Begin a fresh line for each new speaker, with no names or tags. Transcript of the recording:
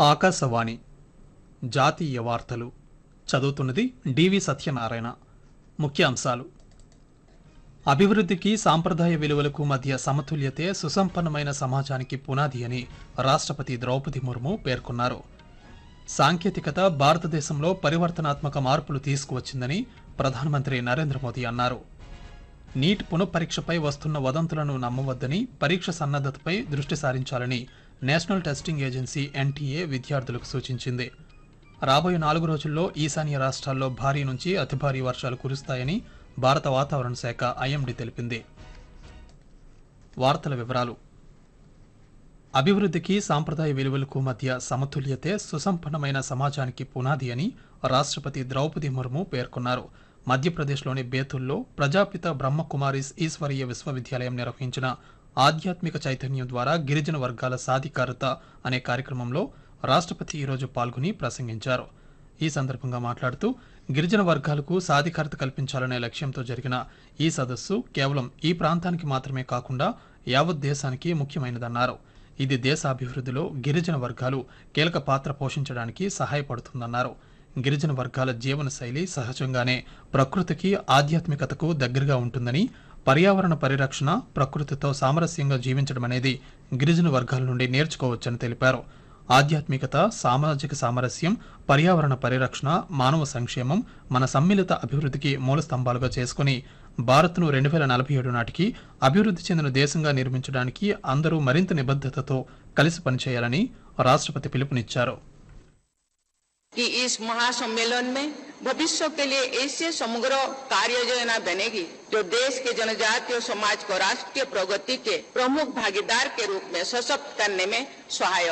ఆకాశవాణి జాతీయ వార్తలు చదువుతున్నది డివి సత్యనారాయణ. ముఖ్యాంశాలు: అభివృద్ధికి సాంప్రదాయ విలువలకు మధ్య సమతుల్యతే సుసంపన్నమైన సమాజానికి పునాది అని రాష్ట్రపతి ద్రౌపది ముర్ము పేర్కొన్నారు. సాంకేతికత భారతదేశంలో పరివర్తనాత్మక మార్పులు తీసుకువచ్చిందని ప్రధానమంత్రి నరేంద్ర మోదీ అన్నారు. నీట్ పునఃపరీక్షపై వస్తున్న వదంతులను నమ్మవద్దని, పరీక్ష సన్నద్ధతపై దృష్టి సారించాలని నేషనల్ టెస్టింగ్ ఏజెన్సీ ఎన్టీఏ విద్యార్థులకు సూచించింది. రాబోయే 4 రోజుల్లో ఈశాన్య రాష్ట్రాల్లో భారీ నుంచి అతి భారీ వర్షాలు కురుస్తాయని భారత వాతావరణ శాఖ ఐఎండీ తెలిపింది. వార్తల వివరాలు: అభివృద్ధికి సాంప్రదాయ విలువలకు మధ్య సమతుల్యతే సుసంపన్నమైన సమాజానికి పునాది అని రాష్ట్రపతి ద్రౌపది ముర్ము పేర్కొన్నారు. మధ్యప్రదేశ్లోని బేతుల్లో ప్రజాపిత బ్రహ్మకుమారిస్ ఈశ్వరీయ విశ్వవిద్యాలయం నిర్వహించిన ఆధ్యాత్మిక చైతన్యం ద్వారా గిరిజన వర్గాల సాధికారత అనే కార్యక్రమంలో రాష్ట్రపతి ఈరోజు పాల్గొని ప్రసంగించారు. ఈ సందర్భంగా మాట్లాడుతూ, గిరిజన వర్గాలకు సాధికారత కల్పించాలనే లక్ష్యంతో జరిగిన ఈ సదస్సు కేవలం ఈ ప్రాంతానికి మాత్రమే కాకుండా యావత్ దేశానికి ముఖ్యమైనదన్నారు. ఇది దేశాభివృద్ధిలో గిరిజన వర్గాలు కీలక పాత్ర పోషించడానికి సహాయపడుతుందన్నారు. గిరిజన వర్గాల జీవన శైలి సహజంగానే ప్రకృతికి, ఆధ్యాత్మికతకు దగ్గరగా ఉంటుందని, పర్యావరణ పరిరక్షణ, ప్రకృతితో సామరస్యంగా జీవించడం అనేది గిరిజన వర్గాల నుండి నేర్చుకోవచ్చని తెలిపారు. ఆధ్యాత్మికత, సామాజిక సామరస్యం, పర్యావరణ పరిరక్షణ, మానవ సంక్షేమం మన సమ్మిళిత అభివృద్ధికి మూల స్తంభాలుగా చేసుకుని భారత్ను 2047 నాటికి అభివృద్ధి చెందిన దేశంగా నిర్మించడానికి అందరూ మరింత నిబద్ధతతో కలిసి పనిచేయాలని రాష్ట్రపతి పిలుపునిచ్చారు.
कि इस महासम्मेलन में भविष्य के लिए ऐसे समग्र कार्य योजना बनेगी जो देश के जनजातीय समाज को राष्ट्रीय प्रगति के प्रमुख भागीदार के रूप में सशक्त करने में सहायक